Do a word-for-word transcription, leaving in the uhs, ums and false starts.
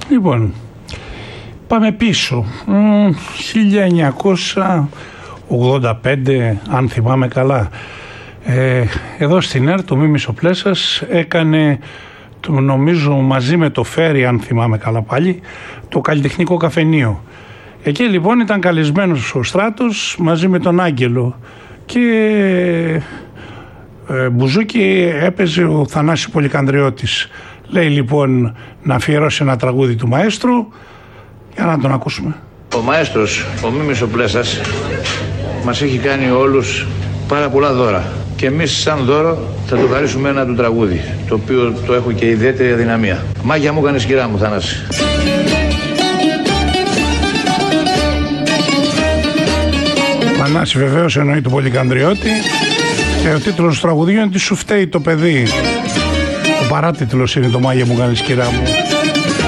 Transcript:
Λοιπόν, πάμε πίσω. χίλια εννιακόσια ογδόντα πέντε, αν θυμάμαι καλά. Ε, εδώ στην ΕΡΤ το Μίμης ο Πλέσας έκανε, το, νομίζω μαζί με το Φέρι, αν θυμάμαι καλά πάλι, το καλλιτεχνικό καφενείο. Εκεί λοιπόν ήταν καλεσμένος ο Στράτος μαζί με τον Άγγελο και ε, μπουζούκι έπαιζε ο Θανάσης Πολυκανδριώτης. Λέει λοιπόν να αφιερώσει ένα τραγούδι του μαέστρου, για να τον ακούσουμε. Ο μαέστρος, ο Μίμης ο Πλέσας, μας έχει κάνει όλους πάρα πολλά δώρα. Και εμείς σαν δώρο θα του χαρίσουμε ένα του τραγούδι, το οποίο το έχω και ιδιαίτερη αδυναμία. Μάγια μου έκανες κυρά μου, Θανάση. Θανάση βεβαίως εννοεί του Πολυκανδριώτη και ο τίτλος του τραγουδιού είναι «Τι σου φταίει το παιδί». Ο παράτιτλος είναι το «Μάγια μου έκανες κυρά μου».